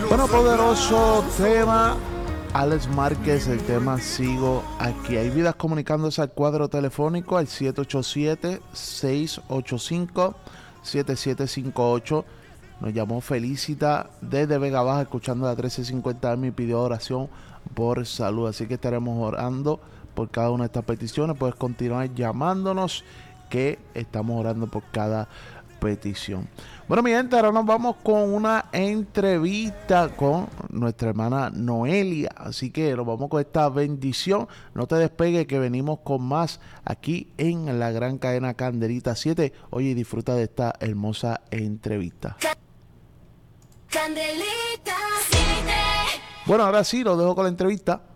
Bueno, poderoso tema. Alex Márquez, el tema Sigo Aquí. Hay vidas comunicándose al cuadro telefónico al 787-685-7758. Nos llamó Felicita desde Vega Baja, escuchando la 1350M y pidió oración por salud. Así que estaremos orando por cada una de estas peticiones. Puedes continuar llamándonos, que estamos orando por cada petición. Bueno, mi gente, ahora nos vamos con una entrevista con nuestra hermana Noelia. Así que nos vamos con esta bendición. No te despegues, que venimos con más aquí en la gran cadena Candelita 7. Oye, disfruta de esta hermosa entrevista. Candelita 7. Bueno, ahora sí, lo dejo con la entrevista.